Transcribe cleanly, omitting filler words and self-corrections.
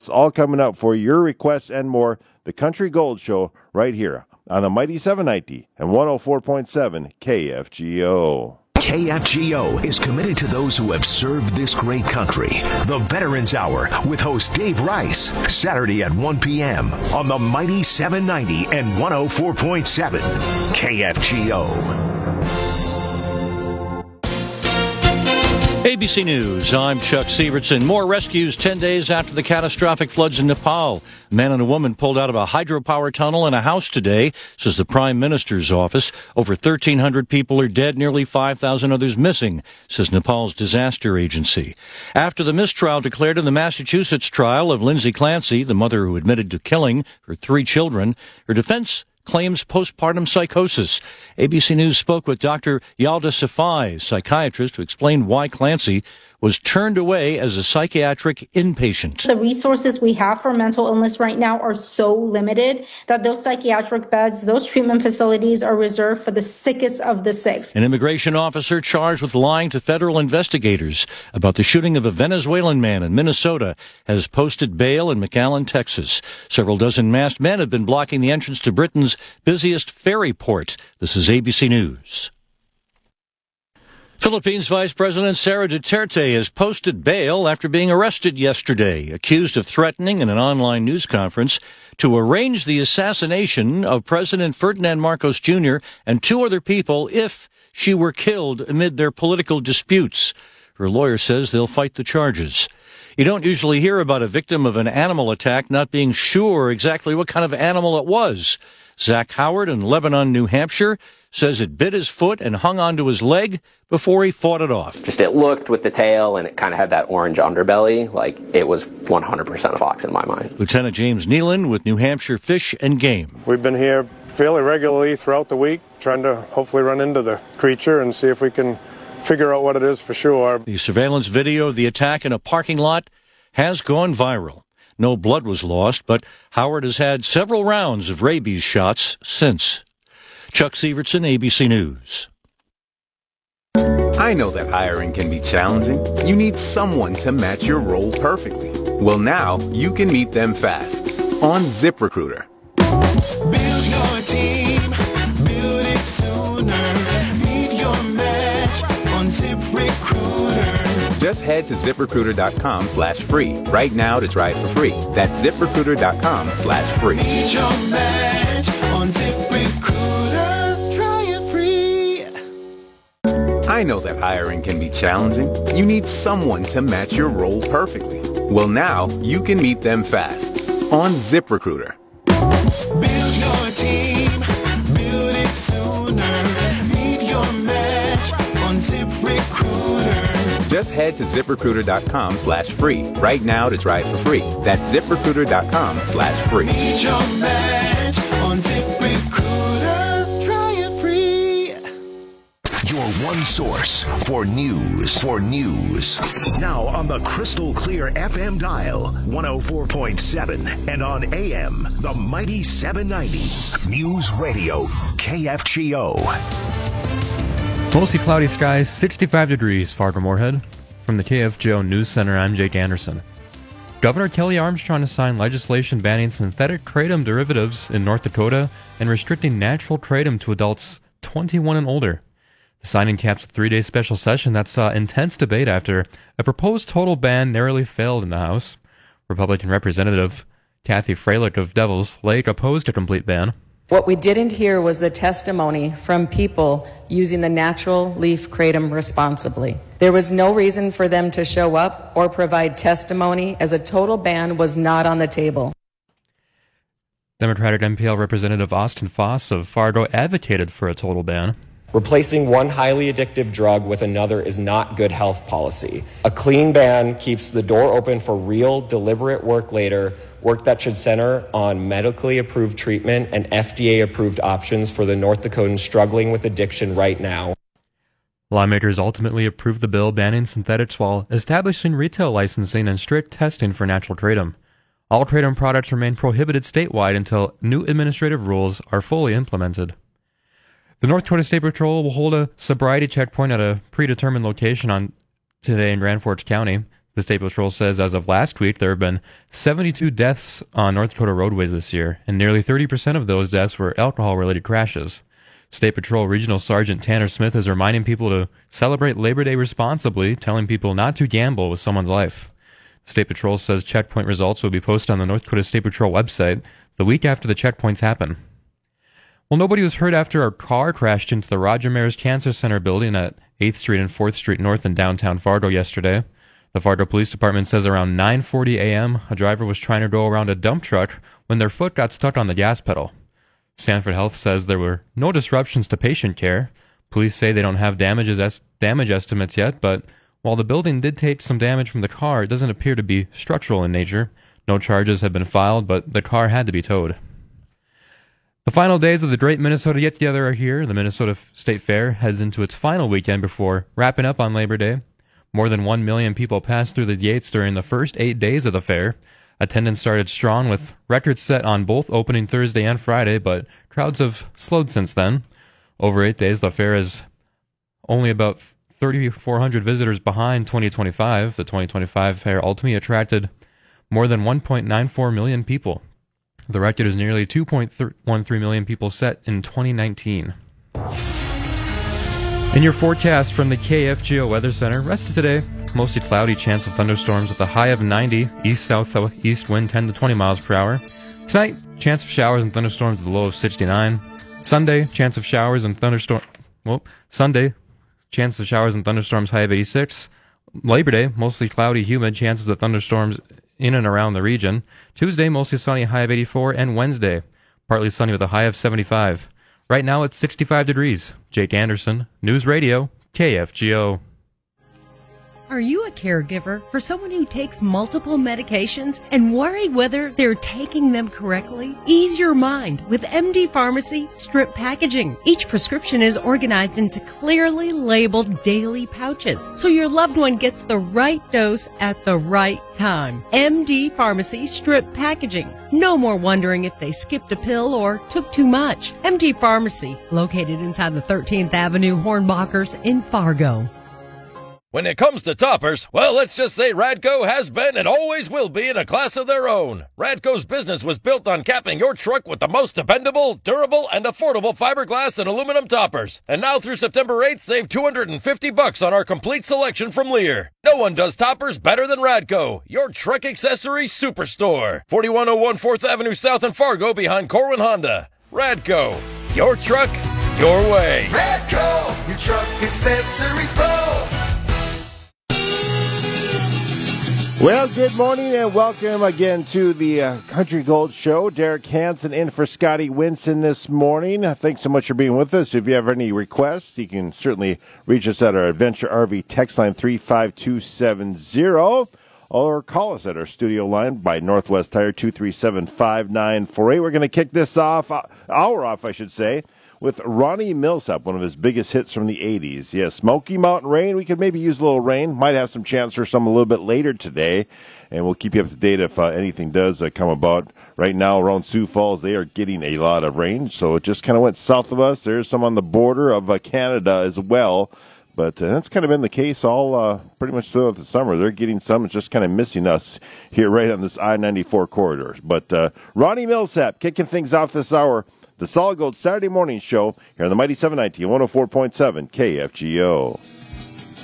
It's all coming up for your requests and more. The Country Gold Show right here on the Mighty 790 and 104.7 KFGO. KFGO is committed to those who have served this great country. The Veterans Hour with host Dave Rice, Saturday at 1 p.m. on the Mighty 790 and 104.7 KFGO. ABC News, I'm Chuck Sievertson. More rescues 10 days after the catastrophic floods in Nepal. A man and a woman pulled out of a hydropower tunnel in a house today, says the Prime Minister's office. Over 1,300 people are dead, nearly 5,000 others missing, says Nepal's disaster agency. After the mistrial declared in the Massachusetts trial of Lindsay Clancy, the mother who admitted to killing her 3 children, her defense claims postpartum psychosis. ABC News spoke with Dr. Yalda Safai, psychiatrist, to explain why Clancy was turned away as a psychiatric inpatient. The resources we have for mental illness right now are so limited that those psychiatric beds, those treatment facilities are reserved for the sickest of the sick. An immigration officer charged with lying to federal investigators about the shooting of a Venezuelan man in Minnesota has posted bail in McAllen, Texas. Several dozen masked men have been blocking the entrance to Britain's busiest ferry port. This is ABC News. Philippines Vice President Sara Duterte has posted bail after being arrested yesterday, accused of threatening in an online news conference to arrange the assassination of President Ferdinand Marcos Jr. and 2 other people if she were killed amid their political disputes. Her lawyer says they'll fight the charges. You don't usually hear about a victim of an animal attack not being sure exactly what kind of animal it was. Zach Howard in Lebanon, New Hampshire, says it bit his foot and hung onto his leg before he fought it off. Just it looked with the tail and it kind of had that orange underbelly, like it was 100% a fox in my mind. Lieutenant James Nealon with New Hampshire Fish and Game. We've been here fairly regularly throughout the week, trying to hopefully run into the creature and see if we can figure out what it is for sure. The surveillance video of the attack in a parking lot has gone viral. No blood was lost, but Howard has had several rounds of rabies shots since. Chuck Sievertson, ABC News. I know that hiring can be challenging. You need someone to match your role perfectly. Well, now you can meet them fast on ZipRecruiter. Build your team, build it sooner. Meet your match on ZipRecruiter. Just head to ZipRecruiter.com/free right now to try it for free. That's ZipRecruiter.com/free. Meet your match on ZipRecruiter. Try it free. I know that hiring can be challenging. You need someone to match your role perfectly. Well, now you can meet them fast on ZipRecruiter. Build your team, build it sooner. Meet your match on ZipRecruiter. Just head to ZipRecruiter.com/free right now to try it for free. That's ZipRecruiter.com/free. Meet your match on ZipRecruiter. Try it free. Your one source for news. Now on the crystal clear FM dial, 104.7, and on AM, the Mighty 790. News Radio, KFGO. Mostly cloudy skies, 65 degrees, Fargo-Moorhead. From the KFGO News Center, I'm Jake Anderson. Governor Kelly Armstrong has signed legislation banning synthetic kratom derivatives in North Dakota and restricting natural kratom to adults 21 and older. The signing caps a 3-day special session that saw intense debate after a proposed total ban narrowly failed in the House. Republican Representative Kathy Freilich of Devils Lake opposed a complete ban. What we didn't hear was the testimony from people using the natural leaf kratom responsibly. There was no reason for them to show up or provide testimony, as a total ban was not on the table. Democratic MPL Representative Austin Foss of Fargo advocated for a total ban. Replacing one highly addictive drug with another is not good health policy. A clean ban keeps the door open for real, deliberate work later, work that should center on medically approved treatment and FDA-approved options for the North Dakotans struggling with addiction right now. Lawmakers ultimately approved the bill banning synthetics while establishing retail licensing and strict testing for natural kratom. All kratom products remain prohibited statewide until new administrative rules are fully implemented. The North Dakota State Patrol will hold a sobriety checkpoint at a predetermined location on today in Grand Forks County. The State Patrol says as of last week, there have been 72 deaths on North Dakota roadways this year, and nearly 30% of those deaths were alcohol-related crashes. State Patrol Regional Sergeant Tanner Smith is reminding people to celebrate Labor Day responsibly, telling people not to gamble with someone's life. State Patrol says checkpoint results will be posted on the North Dakota State Patrol website the week after the checkpoints happen. Well, nobody was hurt after a car crashed into the Roger Maris Cancer Center building at 8th Street and 4th Street North in downtown Fargo yesterday. The Fargo Police Department says around 9:40 a.m., a driver was trying to go around a dump truck when their foot got stuck on the gas pedal. Sanford Health says there were no disruptions to patient care. Police say they don't have damage estimates yet, but while the building did take some damage from the car, it doesn't appear to be structural in nature. No charges have been filed, but the car had to be towed. The final days of the Great Minnesota Get Together are here. The Minnesota State Fair heads into its final weekend before wrapping up on Labor Day. More than 1 million people passed through the gates during the first 8 days of the fair. Attendance started strong with records set on both opening Thursday and Friday, but crowds have slowed since then. Over 8 days, the fair is only about 3,400 visitors behind 2025. The 2025 fair ultimately attracted more than 1.94 million people. The record is nearly 2.13 million people set in 2019. In your forecast from the KFGO Weather Center, rest of today, mostly cloudy, chance of thunderstorms with a high of 90, east-southeast wind 10 to 20 miles per hour. Tonight, chance of showers and thunderstorms with a low of 69. Sunday, chance of showers and thunderstorms high of 86. Labor Day, mostly cloudy, humid, chances of thunderstorms in and around the region. Tuesday, mostly sunny, high of 84, and Wednesday, partly sunny with a high of 75. Right now it's 65 degrees. Jake Anderson, News Radio, KFGO. Are you a caregiver for someone who takes multiple medications and worry whether they're taking them correctly? Ease your mind with MD Pharmacy Strip Packaging. Each prescription is organized into clearly labeled daily pouches, so your loved one gets the right dose at the right time. MD Pharmacy Strip Packaging. No more wondering if they skipped a pill or took too much. MD Pharmacy, located inside the 13th Avenue Hornbachers in Fargo. When it comes to toppers, well, let's just say Radco has been and always will be in a class of their own. Radco's business was built on capping your truck with the most dependable, durable, and affordable fiberglass and aluminum toppers. And now through September 8th, save $250 on our complete selection from Lear. No one does toppers better than Radco, your truck accessory superstore. 4101 4th Avenue South in Fargo behind Corwin Honda. Radco, your truck, your way. Radco, your truck accessories pro. Well, good morning and welcome again to the Country Gold Show. Derek Hansen in for Scotty Winston this morning. Thanks so much for being with us. If you have any requests, you can certainly reach us at our Adventure RV text line 35270 or call us at our studio line by Northwest Tire 237-5948. We're going to kick this off, with Ronnie Millsap, one of his biggest hits from the 80s. Yeah, Smoky Mountain Rain. We could maybe use a little rain. Might have some chance for some a little bit later today, and we'll keep you up to date if anything does come about. Right now around Sioux Falls, they are getting a lot of rain, so it just kind of went south of us. There's some on the border of Canada as well, but that's kind of been the case all pretty much throughout the summer. They're getting some. It's just kind of missing us here right on this I-94 corridor. But Ronnie Millsap kicking things off this hour. The Solid Gold Saturday Morning Show here on the Mighty 790 and 104.7 KFGO.